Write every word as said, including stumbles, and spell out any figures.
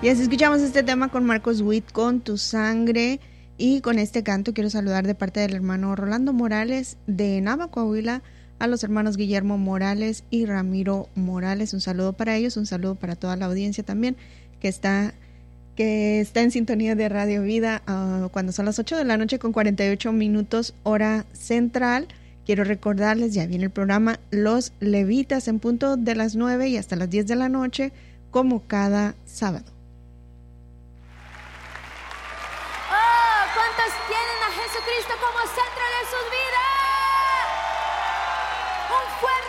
Y así escuchamos este tema con Marcos Witt, Con tu sangre. Y con este canto quiero saludar de parte del hermano Rolando Morales de Nava, Coahuila, a los hermanos Guillermo Morales y Ramiro Morales. Un saludo para ellos, un saludo para toda la audiencia también que está, que está en sintonía de Radio Vida uh, cuando son las ocho de la noche con cuarenta y ocho minutos hora central. Quiero recordarles, ya viene el programa Los Levitas en punto de las nueve y hasta las diez de la noche, como cada sábado. Oh, ¿cuántos tienen a Jesucristo como centro de sus vidas? Un fuerte